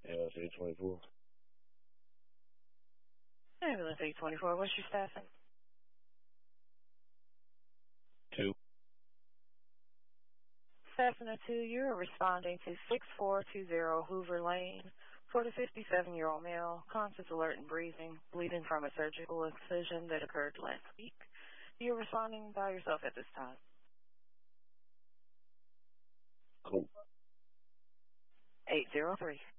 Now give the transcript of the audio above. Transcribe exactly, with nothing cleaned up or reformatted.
Ambulance eight twenty-four. Ambulance eight twenty-four, what's your staffing? Two. Staffing a two, you are responding to six four two zero Hoover Lane for the fifty-seven-year-old male, conscious, alert, and breathing, bleeding from a surgical incision that occurred last week. You're responding by yourself at this time. Cool. eight zero three.